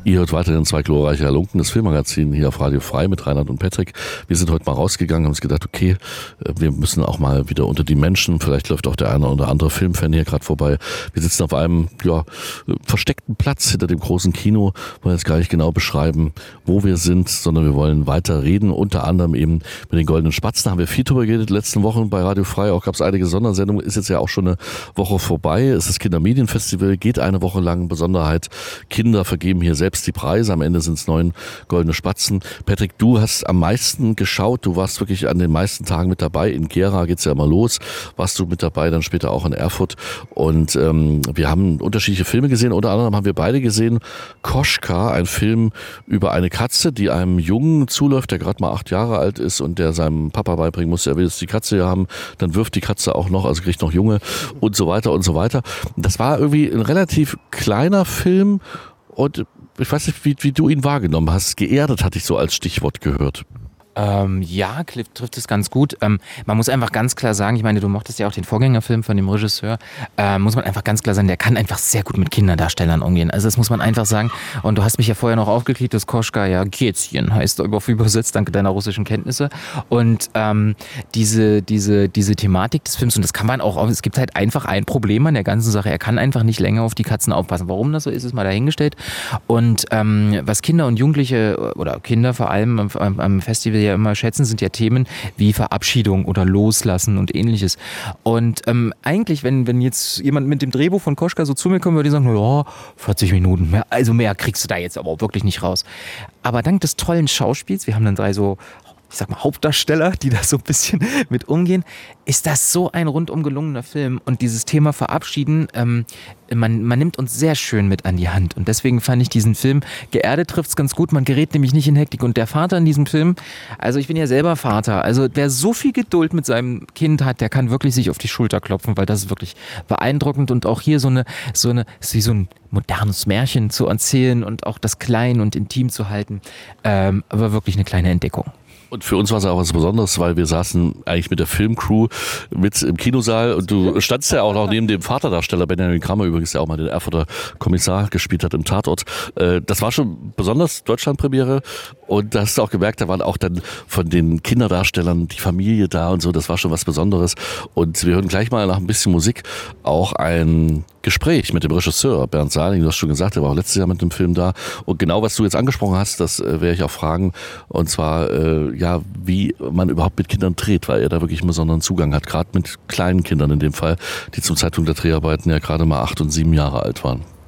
Ihr hört weiterhin zwei glorreiche Halunken, das Filmmagazin hier auf Radio Frei mit Reinhard und Patrick. Wir sind heute mal rausgegangen, haben uns gedacht, okay, wir müssen auch mal wieder unter die Menschen. Vielleicht läuft auch der eine oder andere Filmfan hier gerade vorbei. Wir sitzen auf einem versteckten Platz hinter dem großen Kino. Wollen jetzt gar nicht genau beschreiben, wo wir sind, sondern wir wollen weiter reden. Unter anderem eben mit den Goldenen Spatzen. Da haben wir viel drüber geredet letzten Wochen bei Radio Frei. Auch gab es einige Sondersendungen. Ist jetzt ja auch schon eine Woche vorbei. Es ist das Kindermedienfestival, geht eine Woche lang. Besonderheit, Kinder vergeben hier selbst die Preise. Am Ende sind es 9 Goldene Spatzen. Patrick, du hast am meisten geschaut. Du warst wirklich an den meisten Tagen mit dabei. In Gera geht's ja immer los. Warst du mit dabei, dann später auch in Erfurt. Und wir haben unterschiedliche Filme gesehen. Unter anderem haben wir beide gesehen Koschka, ein Film über eine Katze, die einem Jungen zuläuft, der gerade mal 8 Jahre alt ist und der seinem Papa beibringen muss, er will jetzt die Katze hier haben. Dann wirft die Katze auch noch, also kriegt noch Junge und so weiter und so weiter. Das war irgendwie ein relativ kleiner Film und ich weiß nicht, wie du ihn wahrgenommen hast. Geerdet hatte ich so als Stichwort gehört. Ja, Cliff trifft es ganz gut. Man muss einfach ganz klar sagen, ich meine, du mochtest ja auch den Vorgängerfilm von dem Regisseur, muss man einfach ganz klar sagen, der kann einfach sehr gut mit Kinderdarstellern umgehen. Also das muss man einfach sagen. Und du hast mich ja vorher noch aufgeklärt, dass Koschka ja Kätzchen heißt, übersetzt, dank deiner russischen Kenntnisse. Und diese Thematik des Films, und das kann man auch, es gibt halt einfach ein Problem an der ganzen Sache. Er kann einfach nicht länger auf die Katzen aufpassen. Warum das so ist, ist mal dahingestellt. Und was Kinder und Jugendliche oder Kinder vor allem am Festival ja immer schätzen, sind ja Themen wie Verabschiedung oder Loslassen und ähnliches. Und eigentlich, wenn jetzt jemand mit dem Drehbuch von Koschka so zu mir kommt, würde ich sagen, ja, 40 Minuten mehr, also mehr kriegst du da jetzt aber auch wirklich nicht raus. Aber dank des tollen Schauspiels, wir haben dann 3 so, ich sag mal, Hauptdarsteller, die da so ein bisschen mit umgehen, ist das so ein rundum gelungener Film. Und dieses Thema Verabschieden, man nimmt uns sehr schön mit an die Hand. Und deswegen fand ich diesen Film, geerdet trifft's ganz gut, man gerät nämlich nicht in Hektik. Und der Vater in diesem Film, also ich bin ja selber Vater, also wer so viel Geduld mit seinem Kind hat, der kann wirklich sich auf die Schulter klopfen, weil das ist wirklich beeindruckend. Und auch hier so eine ist wie so ein modernes Märchen zu erzählen und auch das klein und intim zu halten, aber wirklich eine kleine Entdeckung. Und für uns war es auch was Besonderes, weil wir saßen eigentlich mit der Filmcrew mit im Kinosaal und du standst ja auch noch neben dem Vaterdarsteller Benjamin Kramer, übrigens der auch mal den Erfurter Kommissar gespielt hat im Tatort. Das war schon besonders Deutschlandpremiere und da hast du auch gemerkt, da waren auch dann von den Kinderdarstellern die Familie da und so, das war schon was Besonderes. Und wir hören gleich mal nach ein bisschen Musik auch ein Gespräch mit dem Regisseur Bernd Saling, du hast schon gesagt, er war auch letztes Jahr mit dem Film da. Und genau was du jetzt angesprochen hast, das werde ich auch fragen. Und zwar, wie man überhaupt mit Kindern dreht, weil er da wirklich einen besonderen Zugang hat. Gerade mit kleinen Kindern in dem Fall, die zum Zeitpunkt der Dreharbeiten ja gerade mal 8 und 7 Jahre alt waren.